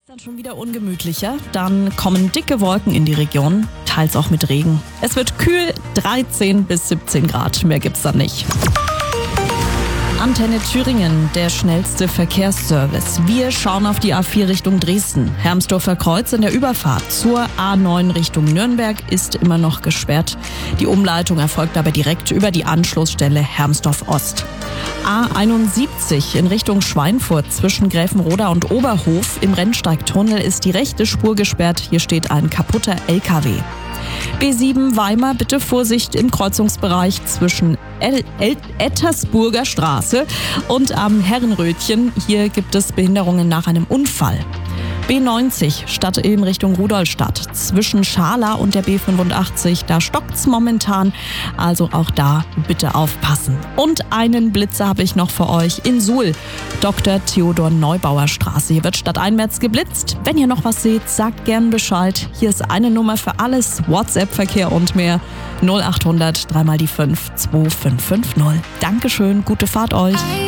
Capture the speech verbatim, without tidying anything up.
Dann schon wieder ungemütlicher, dann kommen dicke Wolken in die Region, teils auch mit Regen. Es wird kühl, dreizehn bis siebzehn Grad, mehr gibt's dann nicht. Antenne Thüringen, der schnellste Verkehrsservice. Wir schauen auf die A vier Richtung Dresden. Hermsdorfer Kreuz in der Überfahrt zur A neun Richtung Nürnberg ist immer noch gesperrt. Die Umleitung erfolgt aber direkt über die Anschlussstelle Hermsdorf Ost. A einundsiebzig in Richtung Schweinfurt zwischen Gräfenroda und Oberhof. Im Rennsteigtunnel ist die rechte Spur gesperrt. Hier steht ein kaputter L K W. B sieben Weimar, bitte Vorsicht im Kreuzungsbereich zwischen El- El- Ettersburger Straße und am Herrenrötchen. Hier gibt es Behinderungen nach einem Unfall. B neunzig Stadt in Richtung Rudolstadt zwischen Schala und der B fünfundachtzig. Da stockt's momentan, also auch da bitte aufpassen. Und einen Blitzer habe ich noch für euch in Suhl, Doktor Theodor Neubauer Straße. Hier wird stadteinwärts geblitzt. Wenn ihr noch was seht, sagt gern Bescheid. Hier ist eine Nummer für alles, WhatsApp-Verkehr und mehr. null achthundert drei mal die fünf zwei fünf fünf null. Dankeschön, gute Fahrt euch.